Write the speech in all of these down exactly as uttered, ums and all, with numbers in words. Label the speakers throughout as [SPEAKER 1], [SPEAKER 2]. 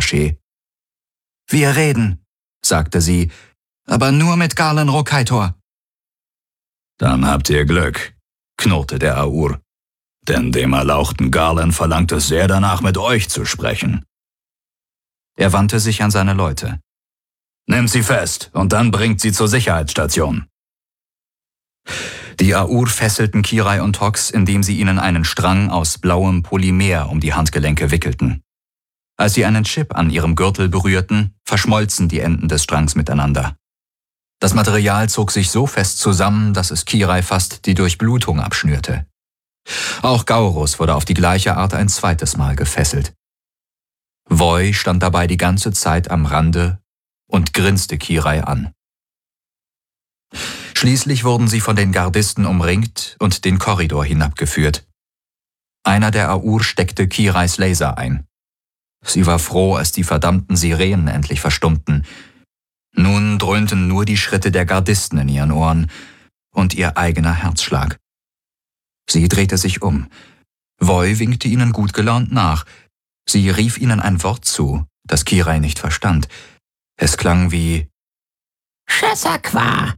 [SPEAKER 1] Moschee. »Wir reden«, sagte sie, »aber nur mit Garlen Rokaitor.«
[SPEAKER 2] »Dann habt ihr Glück«, knurrte der Aur, »denn dem erlauchten Garlen verlangt es sehr danach, mit euch zu sprechen.«
[SPEAKER 1] Er wandte sich an seine Leute.
[SPEAKER 2] »Nehmt sie fest und dann bringt sie zur Sicherheitsstation.«
[SPEAKER 1] Die Aur fesselten Kirai und Hox, indem sie ihnen einen Strang aus blauem Polymer um die Handgelenke wickelten. Als sie einen Chip an ihrem Gürtel berührten, verschmolzen die Enden des Strangs miteinander. Das Material zog sich so fest zusammen, dass es Kirai fast die Durchblutung abschnürte. Auch Gaurus wurde auf die gleiche Art ein zweites Mal gefesselt. Voi stand dabei die ganze Zeit am Rande und grinste Kirai an. Schließlich wurden sie von den Gardisten umringt und den Korridor hinabgeführt. Einer der Aur steckte Kirais Laser ein. Sie war froh, als die verdammten Sirenen endlich verstummten. Nun dröhnten nur die Schritte der Gardisten in ihren Ohren und ihr eigener Herzschlag. Sie drehte sich um. Voi winkte ihnen gut gelaunt nach. Sie rief ihnen ein Wort zu, das Kirai nicht verstand. Es klang wie
[SPEAKER 3] Shesakwa.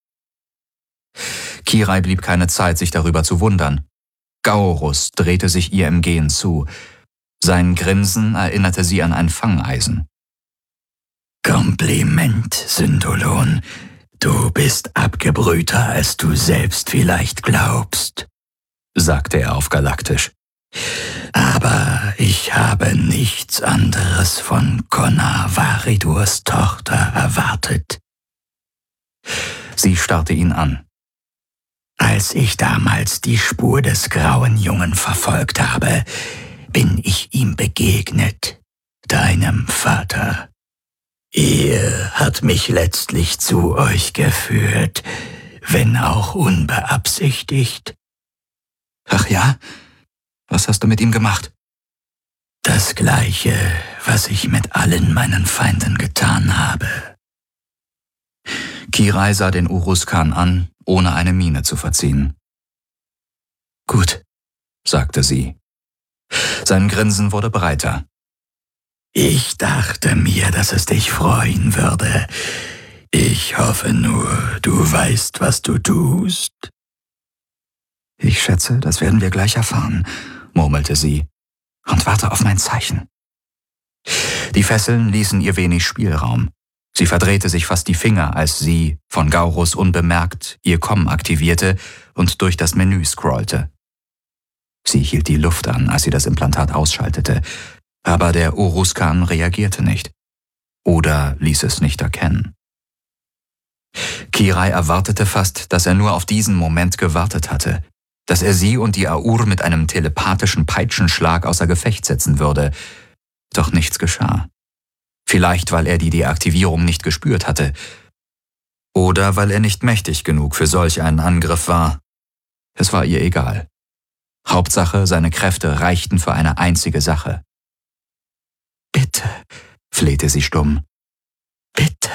[SPEAKER 1] Kirai blieb keine Zeit, sich darüber zu wundern. Gaurus drehte sich ihr im Gehen zu. Sein Grinsen erinnerte sie an ein Fangeisen.
[SPEAKER 4] »Kompliment, Syndolon. Du bist abgebrühter, als du selbst vielleicht glaubst«, sagte er auf Galaktisch. »Aber ich habe nichts anderes von Konna Varidurs Tochter erwartet.«
[SPEAKER 1] Sie starrte ihn an.
[SPEAKER 4] »Als ich damals die Spur des grauen Jungen verfolgt habe, bin ich ihm begegnet, deinem Vater. Er hat mich letztlich zu euch geführt, wenn auch unbeabsichtigt.«
[SPEAKER 1] »Ach ja? Was hast du mit ihm gemacht?«
[SPEAKER 4] »Das Gleiche, was ich mit allen meinen Feinden getan habe.«
[SPEAKER 1] Kirai sah den Uruzkan an, ohne eine Miene zu verziehen. »Gut«, sagte sie. Sein Grinsen wurde breiter.
[SPEAKER 4] »Ich dachte mir, dass es dich freuen würde. Ich hoffe nur, du weißt, was du tust.«
[SPEAKER 1] »Ich schätze, das werden wir gleich erfahren«, murmelte sie, »und warte auf mein Zeichen.« Die Fesseln ließen ihr wenig Spielraum. Sie verdrehte sich fast die Finger, als sie, von Gaurus unbemerkt, ihr Com aktivierte und durch das Menü scrollte. Sie hielt die Luft an, als sie das Implantat ausschaltete, aber der Uruzkan reagierte nicht. Oder ließ es nicht erkennen. Kirai erwartete fast, dass er nur auf diesen Moment gewartet hatte, dass er sie und die Aur mit einem telepathischen Peitschenschlag außer Gefecht setzen würde. Doch nichts geschah. Vielleicht, weil er die Deaktivierung nicht gespürt hatte. Oder weil er nicht mächtig genug für solch einen Angriff war. Es war ihr egal. Hauptsache, seine Kräfte reichten für eine einzige Sache. »Bitte«, flehte sie stumm. »Bitte.«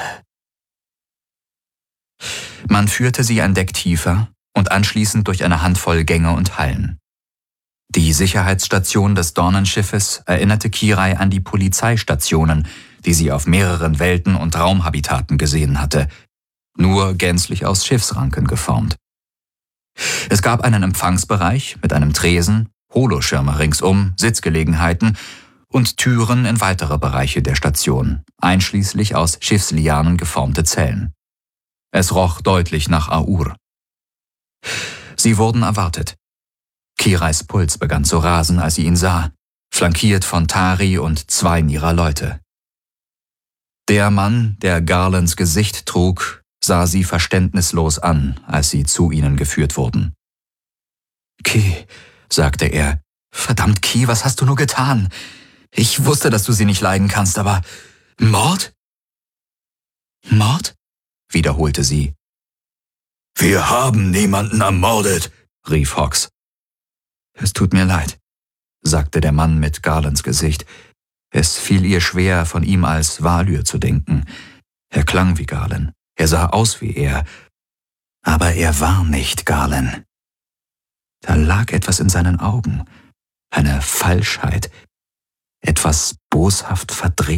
[SPEAKER 1] Man führte sie ein Deck tiefer und anschließend durch eine Handvoll Gänge und Hallen. Die Sicherheitsstation des Dornenschiffes erinnerte Kirai an die Polizeistationen, die sie auf mehreren Welten und Raumhabitaten gesehen hatte, nur gänzlich aus Schiffsranken geformt. Es gab einen Empfangsbereich mit einem Tresen, Holoschirme ringsum, Sitzgelegenheiten und Türen in weitere Bereiche der Station, einschließlich aus Schiffslianen geformte Zellen. Es roch deutlich nach Aur. Sie wurden erwartet. Kirais Puls begann zu rasen, als sie ihn sah, flankiert von Tari und zwei ihrer Leute. Der Mann, der Garlands Gesicht trug, sah sie verständnislos an, als sie zu ihnen geführt wurden. »Ki«, sagte er, »verdammt, Ki, was hast du nur getan? Ich wusste, dass du sie nicht leiden kannst, aber Mord?« »Mord?«, wiederholte sie.
[SPEAKER 2] »Wir haben niemanden ermordet«,
[SPEAKER 1] rief Hox. »Es tut mir leid«, sagte der Mann mit Garlands Gesicht. Es fiel ihr schwer, von ihm als Valyr zu denken. Er klang wie Garland, er sah aus wie er, aber er war nicht Garland. Da lag etwas in seinen Augen, eine Falschheit, etwas boshaft verdreht.